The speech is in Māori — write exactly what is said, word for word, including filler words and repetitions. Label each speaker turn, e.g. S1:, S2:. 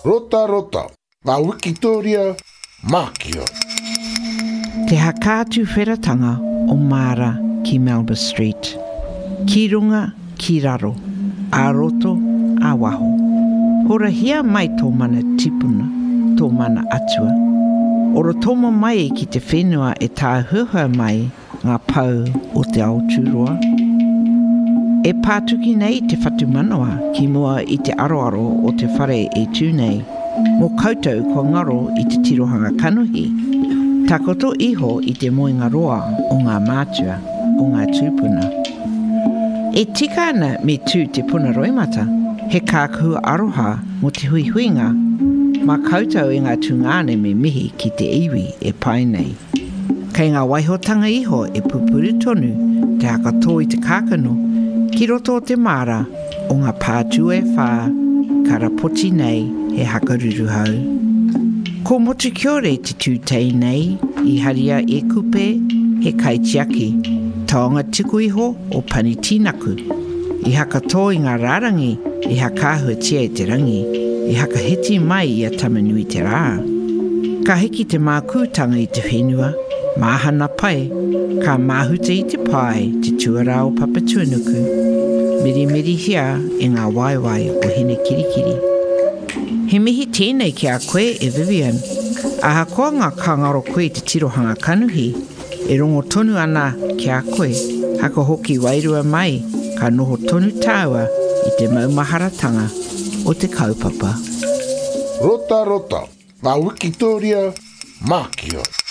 S1: Rota rota, ngā Wikitoria Mākio.
S2: Te hakātu wheratanga o Mara ki Melba Street. Ki runga, ki raro, a roto, a waho. Hora hia mai tō mana tipuna, tō mana atua. Ora tōma mai ki te whenua e tā huha mai ngā pau o te Aotearoa. E pātuki nei te whatu manawa ki mua i te aroaro o te whare e tūnei. Mō koutou ko ngaro i te tirohanga kanuhi. Takoto iho i te moenga roa o ngā mātua o ngā tūpuna. E tika ana me tū te puna roimata, he kākua aroha mo te hui huinga, ma koutou i ngā tūngane me mihi ki te iwi e pai nei. Kei ngā waihotanga iho e pupuru tonu te hakato i te kākano, ki roto o te mara o ngā pātue whā, karapoti nei he hakaruru hau. Ko motu kiore te tūtei nei, i haria e kupe he kaitiaki, taonga tiku iho o pani tinaku. I hakato i ngā rārangi, i hakahua tia e te rangi, i hakaheti mai i a tamanui te rā. Ka hiki te mākūtanga i te whenua, māhana pai, ka māhuta i te pai te tuara o Papatuanuku. Miri miri hia e ngā waiwai o hene kirikiri. He mihi tēnei ki a koe e Vivian, a hakoa ngā kāngaro koe te tirohanga kanuhi, e rongo tonu ana ki a koe, haka hoki wairua mai, ka noho tonu tāua i te maumaharatanga o te kaupapa.
S1: Rota rota, ngā Wikitoria Mākio.